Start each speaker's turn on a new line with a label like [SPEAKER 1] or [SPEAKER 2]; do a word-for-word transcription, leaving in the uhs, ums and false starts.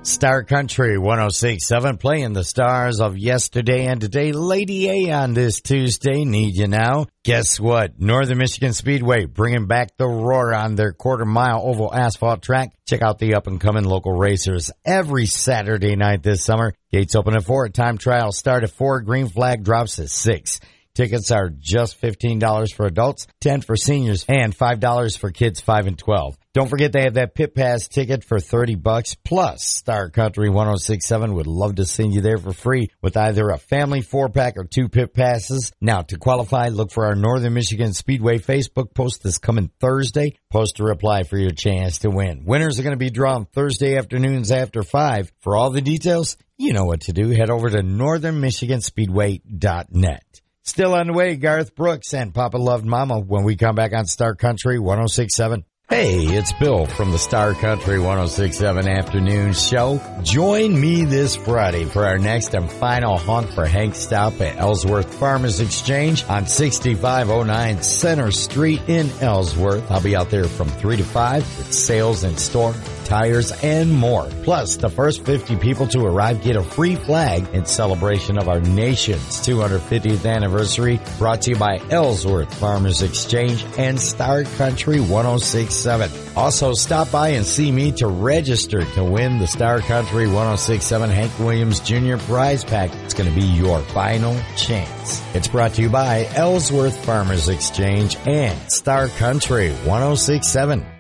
[SPEAKER 1] Star Country one oh six point seven, playing the stars of yesterday and today. Lady A on this Tuesday, Need You Now. Guess what? Northern Michigan Speedway bringing back the roar on their quarter-mile oval asphalt track. Check out the up-and-coming local racers every Saturday night this summer. Gates open at four. Time trials start at four. Green flag drops at six. Tickets are just fifteen dollars for adults, ten dollars for seniors, and five dollars for kids five and twelve. Don't forget they have that Pit Pass ticket for thirty bucks. Plus, Star Country one oh six point seven would love to send you there for free with either a family four-pack or two Pit Passes. Now, to qualify, look for our Northern Michigan Speedway Facebook post this coming Thursday. Post a reply for your chance to win. Winners are going to be drawn Thursday afternoons after five. For all the details, you know what to do. Head over to northern michigan speedway dot net. Still on the way, Garth Brooks and Papa Loved Mama when we come back on Star Country one oh six point seven. Hey, it's Bill from the Star Country one oh six point seven afternoon show. Join me this Friday for our next and final honk for Hank stop at Ellsworth Farmers Exchange on sixty-five oh nine Center Street in Ellsworth. I'll be out there from three to five with sales in store, tires, and more. Plus, the first fifty people to arrive get a free flag in celebration of our nation's two hundred fiftieth anniversary, brought to you by Ellsworth Farmers Exchange and Star Country one oh six point seven. Also, stop by and see me to register to win the Star Country one oh six point seven Hank Williams Junior Prize Pack. It's going to be your final chance. It's brought to you by Ellsworth Farmers Exchange and Star Country one oh six point seven.